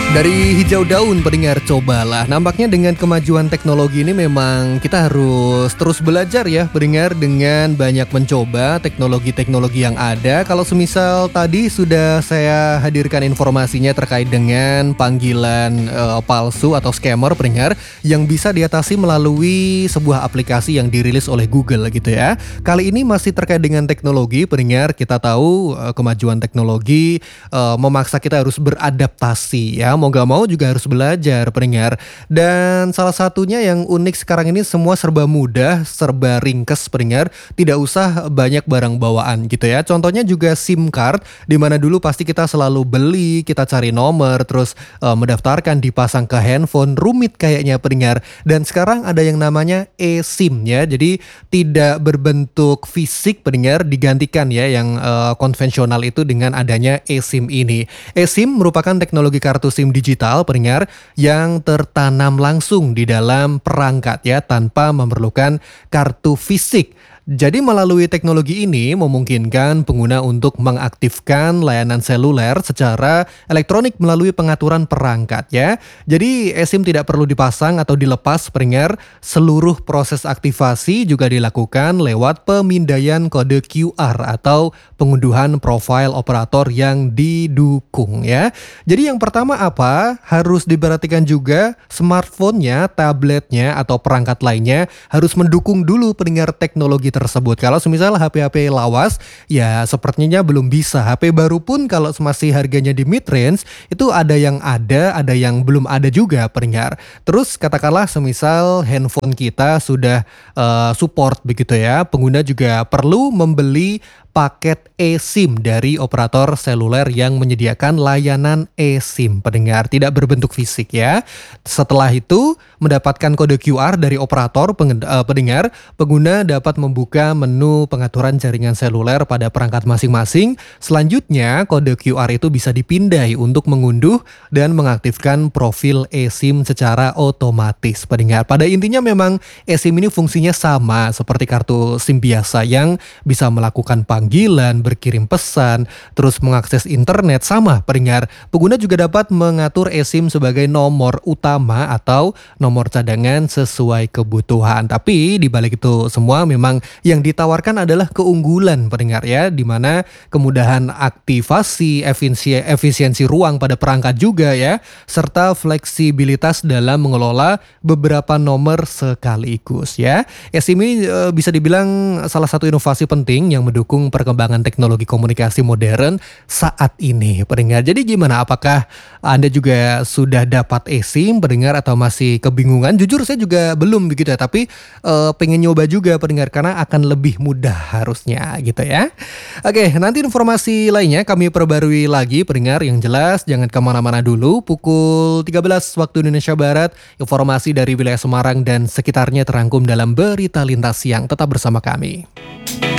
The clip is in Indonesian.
Dari hijau daun pendengar cobalah. Nampaknya dengan kemajuan teknologi ini memang kita harus terus belajar ya pendengar dengan banyak mencoba teknologi-teknologi yang ada. Kalau semisal tadi sudah saya hadirkan informasinya terkait dengan panggilan palsu atau scammer pendengar yang bisa diatasi melalui sebuah aplikasi yang dirilis oleh Google gitu ya. Kali ini masih terkait dengan teknologi pendengar. Kita tahu kemajuan teknologi memaksa kita harus beradaptasi ya. Mau gak mau juga harus belajar pendengar. Dan salah satunya yang unik sekarang ini semua serba mudah, serba ringkes pendengar. Tidak usah banyak barang bawaan gitu ya. Contohnya juga SIM card, dimana dulu pasti kita selalu beli, kita cari nomor, terus mendaftarkan, dipasang ke handphone, rumit kayaknya pendengar. Dan sekarang ada yang namanya eSIM ya. Jadi tidak berbentuk fisik pendengar, digantikan ya yang konvensional itu dengan adanya eSIM ini. eSIM merupakan teknologi kartu SIM digital pendengar yang tertanam langsung di dalam perangkat ya tanpa memerlukan kartu fisik. Jadi melalui teknologi ini memungkinkan pengguna untuk mengaktifkan layanan seluler secara elektronik melalui pengaturan perangkat ya. Jadi eSIM tidak perlu dipasang atau dilepas pendengar, seluruh proses aktivasi juga dilakukan lewat pemindaian kode QR atau pengunduhan profil operator yang didukung ya. Jadi yang pertama apa? Harus diperhatikan juga smartphone-nya, tabletnya atau perangkat lainnya harus mendukung dulu pendengar teknologi tersebut. Kalau semisal HP-HP lawas, ya sepertinya belum bisa. HP baru pun kalau masih harganya di mid range, itu ada yang belum ada juga pendengar. Terus katakanlah semisal handphone kita sudah support begitu ya, pengguna juga perlu membeli paket eSIM dari operator seluler yang menyediakan layanan eSIM pendengar, tidak berbentuk fisik ya. Setelah itu mendapatkan kode QR dari operator pendengar, pengguna dapat membuka menu pengaturan jaringan seluler pada perangkat masing-masing. Selanjutnya kode QR itu bisa dipindai untuk mengunduh dan mengaktifkan profil eSIM secara otomatis pendengar. Pada intinya memang eSIM ini fungsinya sama seperti kartu SIM biasa yang bisa melakukan panggilan, berkirim pesan, terus mengakses internet sama pendengar. Pengguna juga dapat mengatur eSIM sebagai nomor utama atau nomor cadangan sesuai kebutuhan. Tapi di balik itu semua memang yang ditawarkan adalah keunggulan pendengar ya, di mana kemudahan aktivasi, efisiensi ruang pada perangkat juga ya, serta fleksibilitas dalam mengelola beberapa nomor sekaligus ya. eSIM ini bisa dibilang salah satu inovasi penting yang mendukung perkembangan teknologi komunikasi modern saat ini pendengar. Jadi gimana, apakah Anda juga sudah dapat eSIM pendengar atau masih kebingungan? Jujur saya juga belum begitu ya, tapi pengen nyoba juga pendengar karena akan lebih mudah harusnya gitu ya. Oke, nanti informasi lainnya kami perbarui lagi pendengar. Yang jelas jangan kemana-mana dulu. Pukul 13 waktu Indonesia Barat, informasi dari wilayah Semarang dan sekitarnya terangkum dalam Berita Lintas Siang. Tetap bersama kami.